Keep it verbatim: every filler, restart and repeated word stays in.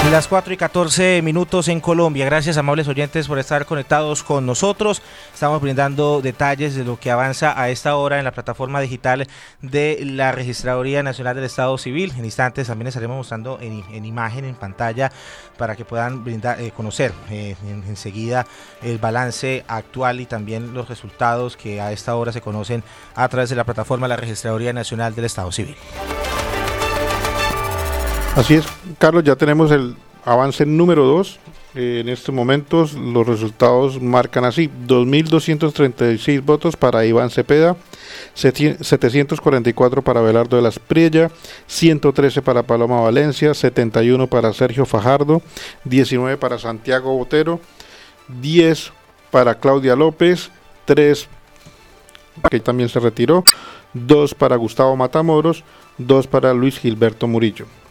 Las cuatro y catorce minutos en Colombia. Gracias, amables oyentes, por estar conectados con nosotros. Estamos brindando detalles de lo que avanza a esta hora en la plataforma digital de la Registraduría Nacional del Estado Civil. En instantes también estaremos mostrando en, en imagen, en pantalla, para que puedan brindar, eh, conocer eh, en, enseguida el balance actual y también los resultados que a esta hora se conocen a través de la plataforma de la Registraduría Nacional del Estado Civil. Así es, Carlos, ya tenemos el avance número dos. Eh, en estos momentos los resultados marcan así: dos mil doscientos treinta y seis votos para Iván Cepeda, setecientos cuarenta y cuatro para Abelardo de la Espriella, ciento trece para Paloma Valencia, setenta y uno para Sergio Fajardo, diecinueve para Santiago Botero, diez para Claudia López, tres que también se retiró, dos para Gustavo Matamoros, dos para Luis Gilberto Murillo.